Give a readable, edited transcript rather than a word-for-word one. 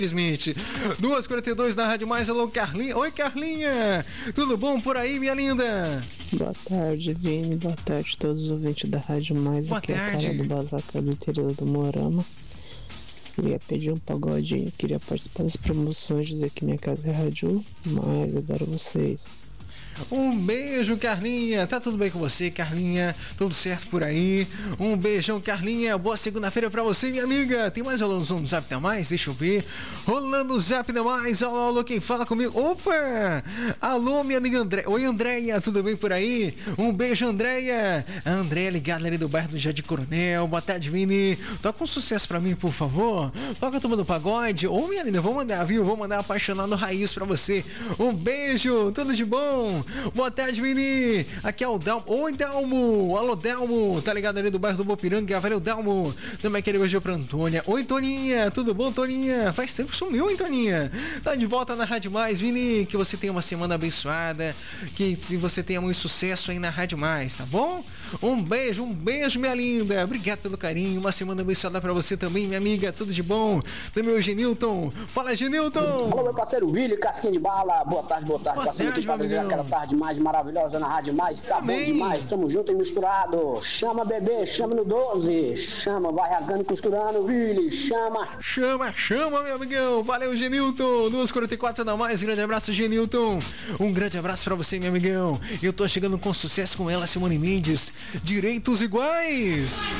Smith. 2h42 na Rádio Mais. Alô, Carlinha. Oi, Carlinha. Tudo bom por aí, minha linda? Boa tarde, Vini. Boa tarde a todos os ouvintes da Rádio Mais. Boa aqui tarde. É a Carla do Basaca do interior do Morama. Queria pedir um pagodinho. Queria participar das promoções, dizer que minha casa é Rádio Mais. Adoro vocês. Um beijo, Carlinha. Tá tudo bem com você, Carlinha? Tudo certo por aí? Um beijão, Carlinha. Boa segunda-feira pra você, minha amiga. Tem mais rolando no Zap da Mais? Deixa eu ver. Rolando o Zap da Mais. Alô, alô, quem fala comigo? Opa! Alô, minha amiga André. Oi, Andréia. Tudo bem por aí? Um beijo, Andréia. A Andréia ligada ali do bairro do Jardim Coronel. Boa tarde, Vini. Toca um sucesso pra mim, por favor. Toca a turma do pagode. Ô, minha linda, vou mandar, viu? Vou mandar apaixonado raiz pra você. Um beijo. Tudo de bom. Boa tarde, Vini. Aqui é o Dalmo. Oi, Dalmo. Alô, Dalmo. Tá ligado ali do bairro do Bopiranga? Valeu, Dalmo. Também aquele beijo pra Antônia. Oi, Toninha. Tudo bom, Toninha? Faz tempo que sumiu, hein, Toninha? Tá de volta na Rádio Mais, Vini. Que você tenha uma semana abençoada. Que você tenha muito sucesso aí na Rádio Mais, tá bom? Um beijo, minha linda. Obrigado pelo carinho. Uma semana abençoada pra você também, minha amiga. Tudo de bom. Também o Genilton. Fala, Genilton. Alô, meu parceiro Willi, casquinha de bala. Boa tarde, passando aqui pra desejar aquela tarde mais maravilhosa na Rádio Mais. Tá Amém. Bom demais, tamo junto e misturado. Chama, bebê, chama no 12. Chama, vai regando, costurando, Willi. Chama, meu amigão. Valeu, Genilton. 2h44 da Mais. Grande abraço, Genilton. Um grande abraço pra você, meu amigão. Eu tô chegando com sucesso com ela, Simone Mendes. Direitos iguais.